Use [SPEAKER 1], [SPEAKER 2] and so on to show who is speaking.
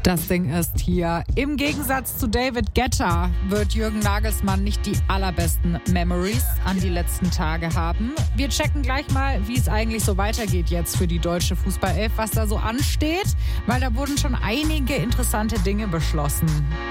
[SPEAKER 1] Das Ding ist hier. Im Gegensatz zu David Guetta wird Jürgen Nagelsmann nicht die allerbesten Memories an die letzten Tage haben. Wir checken gleich mal, wie es eigentlich so weitergeht jetzt für die deutsche Fußballelf, was da so ansteht, weil da wurden schon einige interessante Dinge beschlossen.